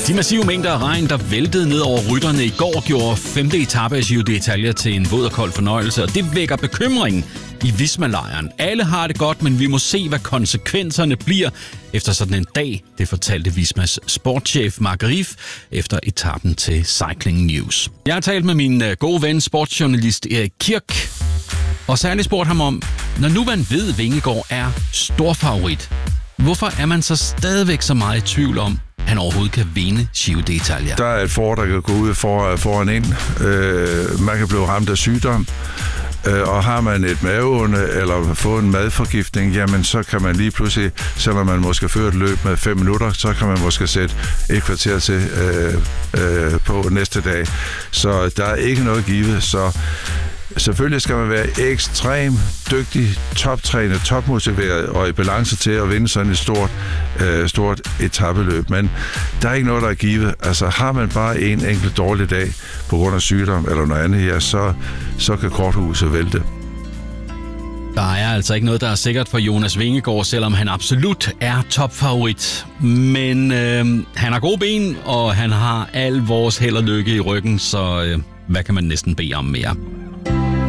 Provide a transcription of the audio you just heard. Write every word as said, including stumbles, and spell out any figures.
De massive mængder af regn, der væltede ned over rytterne i går, gjorde femte etape af Giro d'Italia til en våd og kold fornøjelse, og det vækker bekymring i Visma-lejren. Alle har det godt, men vi må se, hvad konsekvenserne bliver efter sådan en dag, det fortalte Vismas sportschef Mark Rief efter etappen til Cycling News. Jeg har talt med min gode ven, sportsjournalist Erik Kirk, og særligt spurgt ham om, når nu man ved, at Vingegaard er stor favorit, hvorfor er man så stadigvæk så meget i tvivl om, han overhovedet kan vinde Giro d'Italia? Der er et for, der kan gå ud for, foran ind. Øh, man kan blive ramt af sygdom. Øh, og har man et maveonde eller få en madforgiftning, jamen så kan man lige pludselig, selvom man måske fører et løb med fem minutter, så kan man måske sætte et kvarter til øh, øh, på næste dag. Så der er ikke noget givet, så selvfølgelig skal man være ekstremt dygtig, toptrænet, topmotiveret og i balance til at vinde sådan et stort, øh, stort etapeløb. Men der er ikke noget, der er givet. Altså har man bare en enkelt dårlig dag på grund af sygdom eller noget andet her, så, så kan korthuset vælte. Der er altså ikke noget, der er sikkert for Jonas Vingegaard, selvom han absolut er topfavorit. Men øh, han har gode ben, og han har al vores held og lykke i ryggen, så øh, hvad kan man næsten bede om mere?